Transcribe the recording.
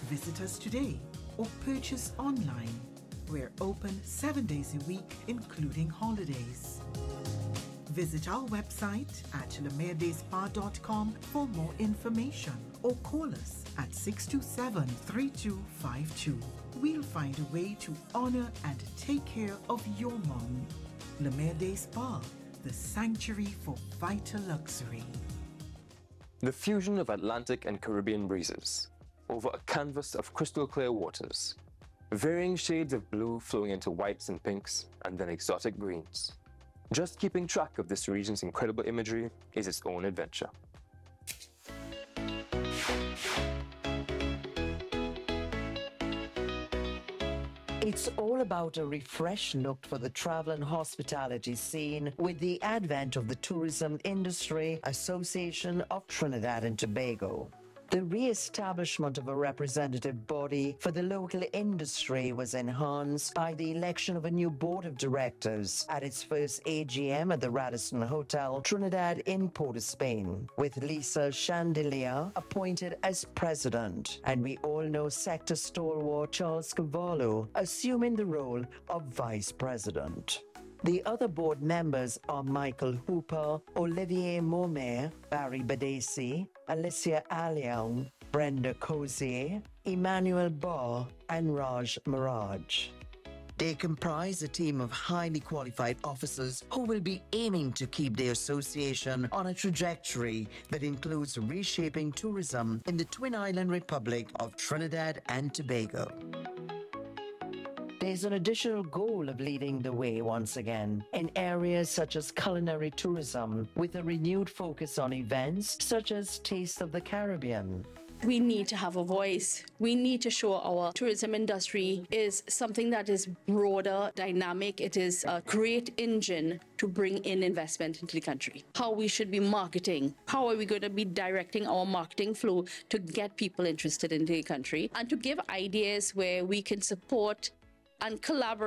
Visit us today or purchase online. We're open 7 days a week, including holidays. Visit our website at lemairedayspa.com for more information or call us at 627-3252. We'll find a way to honor and take care of your mom. Le Maire des Spa, the sanctuary for vital luxury. The fusion of Atlantic and Caribbean breezes over a canvas of crystal clear waters, varying shades of blue flowing into whites and pinks, and then exotic greens. Just keeping track of this region's incredible imagery is its own adventure. It's all about a refreshed look for the travel and hospitality scene with the advent of the Tourism Industry Association of Trinidad and Tobago. The re-establishment of a representative body for the local industry was enhanced by the election of a new board of directors at its first AGM at the Radisson Hotel, Trinidad in Port of Spain, with Lisa Chandelier appointed as president. And we all know sector stalwart Charles Cavallo assuming the role of vice president. The other board members are Michael Hooper, Olivier Momer, Barry Badesi, Alicia Aliang, Brenda Cozier, Emmanuel Barr, and Raj Maraj. They comprise a team of highly qualified officers who will be aiming to keep the association on a trajectory that includes reshaping tourism in the Twin Island Republic of Trinidad and Tobago. There's an additional goal of leading the way once again in areas such as culinary tourism, with a renewed focus on events such as Taste of the Caribbean. We need to have a voice. We need to show our tourism industry is something that is broader, dynamic. It is a great engine to bring in investment into the country. How we should be marketing. How are we going to be directing our marketing flow to get people interested in the country and to give ideas where we can support and collaborate